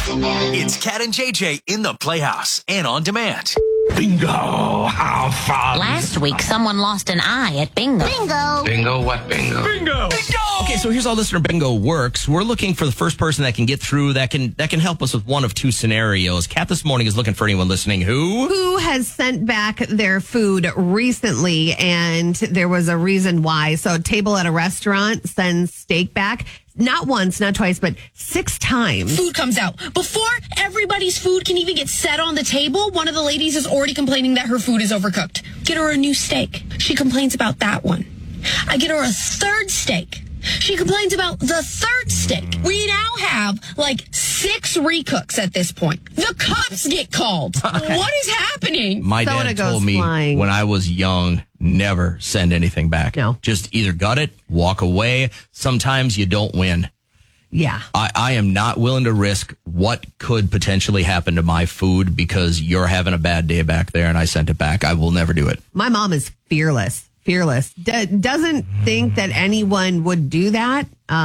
It's Cat and JJ in the Playhouse and on demand. Bingo! How fun! Last week, someone lost an eye at bingo. Bingo! Bingo what bingo? Bingo! Okay, so here's how listener bingo works. We're looking for the first person that can get through that can help us with one of two scenarios. Kat this morning is looking for anyone listening who has sent back their food recently, and there was a reason why. So, a table at a restaurant sends steak back. Not once, not twice, but 6 times. Food comes out. Before everybody's food can even get set on the table, one of the ladies is already complaining that her food is overcooked. Get her a new steak. She complains about that one. I get her a third steak. She complains about the third steak. We now have like 6 recooks at this point. The cops get called. What is happening? My dad told me when I was young, never send anything back. No. Just either gut it, walk away. Sometimes you don't win. Yeah. I am not willing to risk what could potentially happen to my food because you're having a bad day back there and I sent it back. I will never do it. My mom is fearless. Doesn't think that anyone would do that.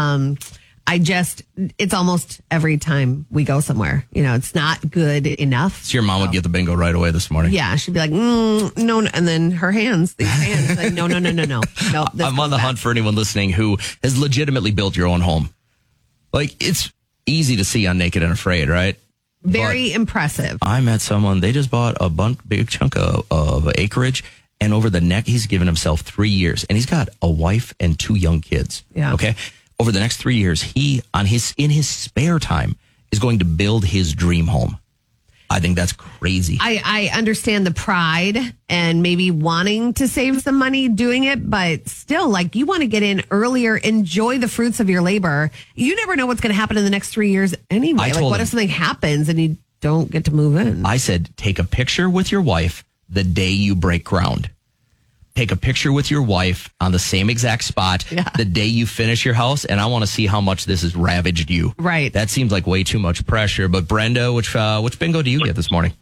It's almost every time we go somewhere. You know, it's not good enough. So your mom would get the bingo right away this morning. Yeah, she'd be like, no. And then these hands, like, no. No, I'm on the hunt for anyone listening who has legitimately built your own home. Like, it's easy to see on Naked and Afraid, right? Very impressive. I met someone, they just bought a big chunk of acreage. And over the neck, he's given himself 3 years. And he's got a wife and 2 young kids. Yeah. Okay. Over the next 3 years, he, in his spare time, is going to build his dream home. I think that's crazy. I understand the pride and maybe wanting to save some money doing it, but still, like, you want to get in earlier, enjoy the fruits of your labor. You never know what's going to happen in the next 3 years anyway. Like, what if something happens and you don't get to move in? I said, take a picture with your wife the day you break ground. Take a picture with your wife on the same exact spot the day you finish your house, and I want to see how much this has ravaged you. Right. That seems like way too much pressure. But Brenda, which bingo do you get this morning?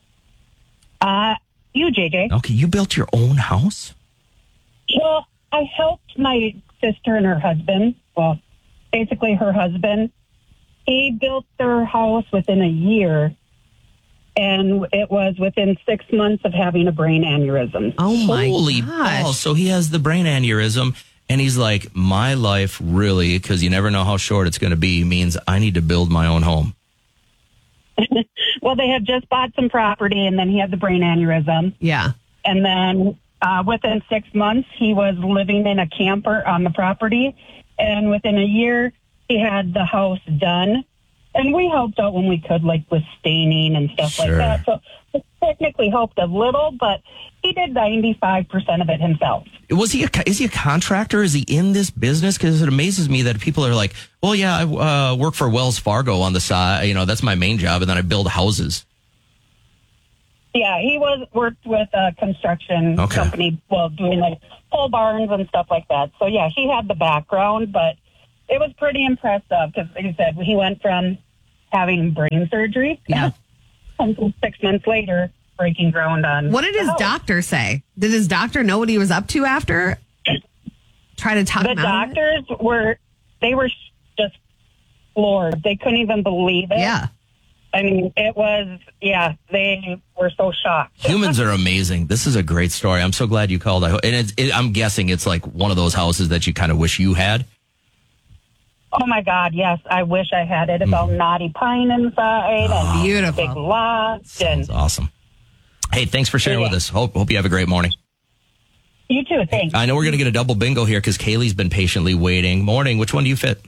You, JJ. Okay, you built your own house? Well, I helped my sister and her husband. Well, basically her husband. He built their house within a year. And it was within 6 months of having a brain aneurysm. Oh, my Holy gosh. balls. So he has the brain aneurysm, and he's like, my life really, because you never know how short it's going to be, means I need to build my own home. Well, they had just bought some property, and then he had the brain aneurysm. Yeah. And then within 6 months, he was living in a camper on the property. And within a year, he had the house done. And we helped out when we could, like with staining and stuff like that. So it technically helped a little, but he did 95% of it himself. Is he a contractor? Is he in this business? Because it amazes me that people are like, well, yeah, I work for Wells Fargo on the side. You know, that's my main job. And then I build houses. Yeah, he worked with a construction company, well, doing like pole barns and stuff like that. So, yeah, he had the background, but it was pretty impressive because, like I said, he went from having brain surgery until 6 months later breaking ground on. What did his doctor say? Did his doctor know what he was up to after? Try to talk him out? The doctors were just floored. They couldn't even believe it. Yeah. I mean, it was, they were so shocked. Humans are amazing. This is a great story. I'm so glad you called. And I'm guessing it's like one of those houses that you kind of wish you had. Oh, my God, yes. I wish I had it. It's all knotty pine inside. And beautiful. Big lots. Sounds awesome. Hey, thanks for sharing with us. Hope you have a great morning. You too, thanks. I know we're going to get a double bingo here because Kaylee's been patiently waiting. Morning, which one do you fit?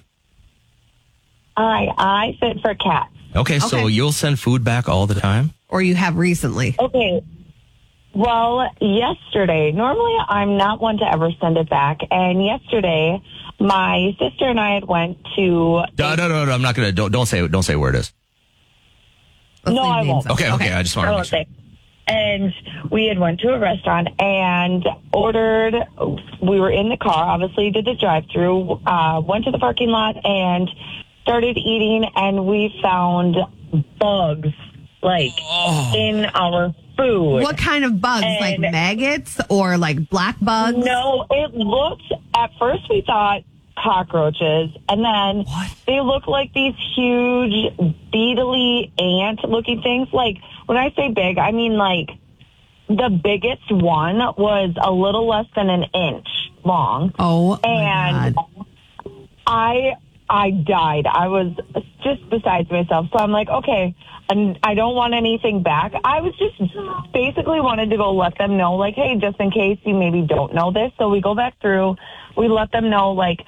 I fit for cats. Okay, so you'll send food back all the time? Or you have recently? Okay. Well, yesterday, normally I'm not one to ever send it back. And yesterday, my sister and I had went to... No, I'm not going to... Don't say where it is. No, I won't. Okay, I just want to make sure. And we had went to a restaurant and ordered... We were in the car, obviously did the drive-thru, went to the parking lot and started eating, and we found bugs, in our food. What kind of bugs? And like maggots or like black bugs? No, it looked... At first we thought cockroaches, and then they look like these huge, beetly ant-looking things. Like, when I say big, I mean, like, the biggest one was a little less than an inch long. Oh, and my God. I died. I was just besides myself. So I'm like, okay, and I don't want anything back. I was just basically wanted to go let them know, like, hey, just in case you maybe don't know this. So we go back through. We let them know, like,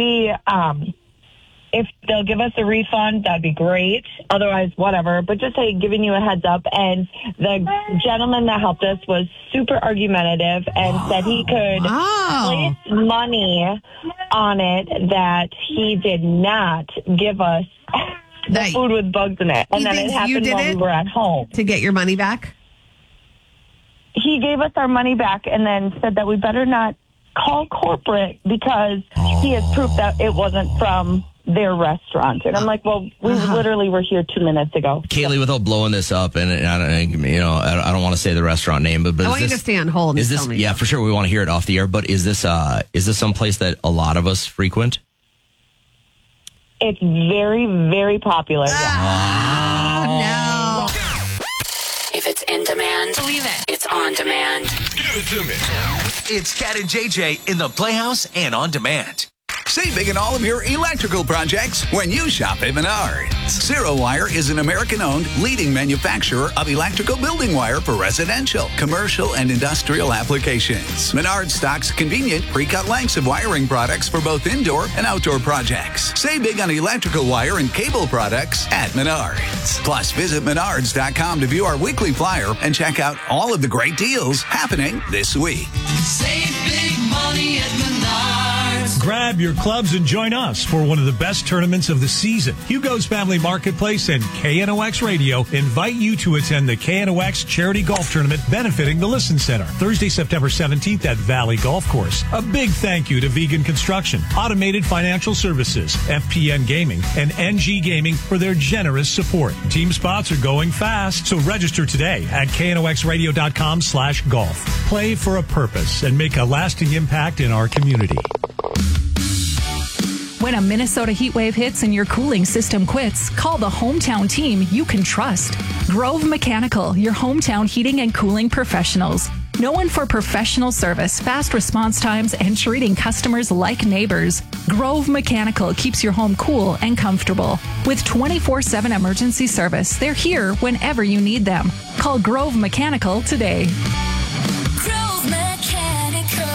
if they'll give us a refund, that'd be great. Otherwise, whatever. But just, hey, giving you a heads up. And the gentleman that helped us was super argumentative and said he could place money on it that he did not give us the food with bugs in it. And then it happened while we were at home. To get your money back? He gave us our money back and then said that we better not call corporate because he has proof that it wasn't from their restaurant. And I'm like, well, we literally were here 2 minutes ago. Kaylee, without blowing this up, and I don't want to say the restaurant name, but I want you to stay on hold. Is this? Yeah, for sure. We want to hear it off the air. But is this some place that a lot of us frequent? It's very, very popular. No. If it's in demand, believe it. It's on demand. Give it to me. It's Cat and JJ in the Playhouse and on demand. Save big in all of your electrical projects when you shop at Menards. Zero Wire is an American-owned leading manufacturer of electrical building wire for residential, commercial, and industrial applications. Menards stocks convenient pre-cut lengths of wiring products for both indoor and outdoor projects. Save big on electrical wire and cable products at Menards. Plus, visit Menards.com to view our weekly flyer and check out all of the great deals happening this week. Save big money at Menards. Grab your clubs and join us for one of the best tournaments of the season. Hugo's Family Marketplace and KNOX Radio invite you to attend the KNOX Charity Golf Tournament benefiting the Listen Center, Thursday, September 17th at Valley Golf Course. A big thank you to Vegan Construction, Automated Financial Services, FPN Gaming, and NG Gaming for their generous support. Team spots are going fast, so register today at knoxradio.com/golf. Play for a purpose and make a lasting impact in our community. When a Minnesota heat wave hits and your cooling system quits, call the hometown team you can trust. Grove Mechanical, your hometown heating and cooling professionals. Known for professional service, fast response times, and treating customers like neighbors, Grove Mechanical keeps your home cool and comfortable. With 24/7 emergency service, they're here whenever you need them. Call Grove Mechanical today. Grove Mechanical.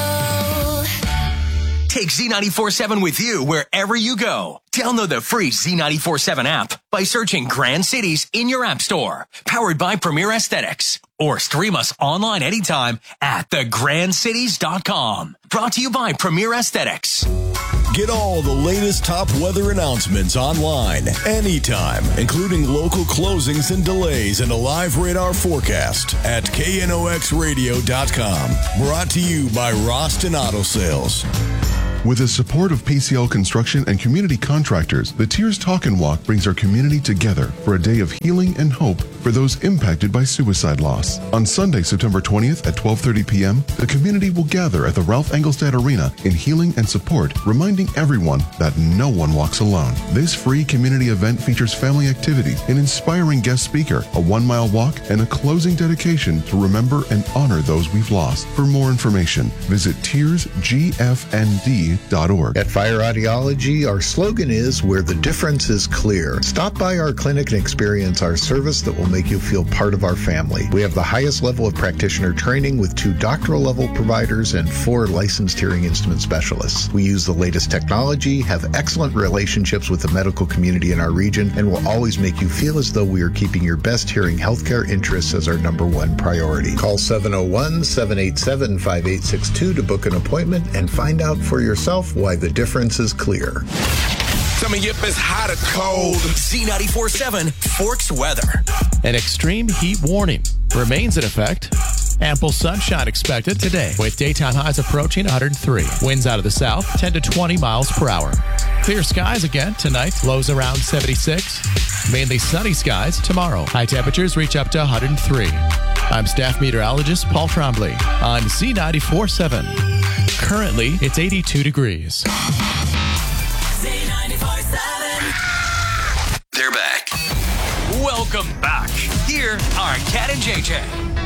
Take Z94.7 with you wherever you go. Download the free Z94.7 app by searching Grand Cities in your app store. Powered by Premier Aesthetics. Or stream us online anytime at thegrandcities.com. Brought to you by Premier Aesthetics. Get all the latest top weather announcements online, anytime, including local closings and delays and a live radar forecast at knoxradio.com. Brought to you by Roston Auto Sales. With the support of PCL Construction and community contractors, the Tears Talk and Walk brings our community together for a day of healing and hope for those impacted by suicide loss. On Sunday, September 20th at 12:30 p.m., the community will gather at the Ralph Engelstad Arena in healing and support, reminding everyone that no one walks alone. This free community event features family activities, an inspiring guest speaker, a 1-mile walk, and a closing dedication to remember and honor those we've lost. For more information, visit tearsgfnd.org. At Fire Audiology, our slogan is where the difference is clear. Stop by our clinic and experience our service that will make you feel part of our family. We have the highest level of practitioner training with 2 doctoral level providers and 4 licensed hearing instrument specialists. We use the latest technology, have excellent relationships with the medical community in our region, and will always make you feel as though we are keeping your best hearing healthcare interests as our #1 priority. Call 701-787-5862 to book an appointment and find out for yourself why the difference is clear. Tell me if it's hot or cold. Z94.7 Forks weather. An extreme heat warning remains in effect. Ample sunshine expected today with daytime highs approaching 103. Winds out of the south 10 to 20 miles per hour. Clear skies again tonight. Lows around 76. Mainly sunny skies tomorrow. High temperatures reach up to 103. I'm staff meteorologist Paul Trombley on Z94.7. Currently, it's 82 degrees. Welcome back. Here are Kat and JJ.